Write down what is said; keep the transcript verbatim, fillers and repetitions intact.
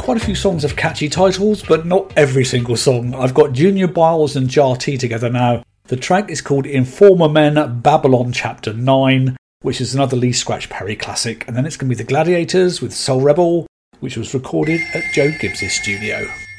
quite a few songs have catchy titles, but not every single song. I've got Junior Biles and Jar T together now. The track is called Informer Men Babylon Chapter nine, which is another Lee Scratch Perry classic. And then it's going to be The Gladiators with Soul Rebel, which was recorded at Joe Gibbs' studio.